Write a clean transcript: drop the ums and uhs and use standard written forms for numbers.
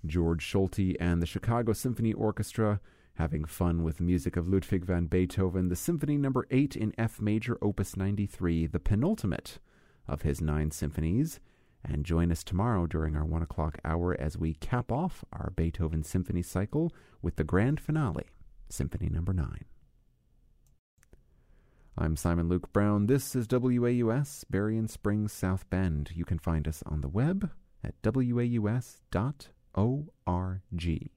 George Solti and the Chicago Symphony Orchestra having fun with the music of Ludwig van Beethoven, the Symphony No. 8 in F Major, Opus 93, the penultimate of his 9 symphonies. And join us tomorrow during our 1 o'clock hour as we cap off our Beethoven Symphony cycle with the grand finale, Symphony No. 9. I'm Simon Luke Brown. This is WAUS, Berrien Springs, South Bend. You can find us on the web at waus.org.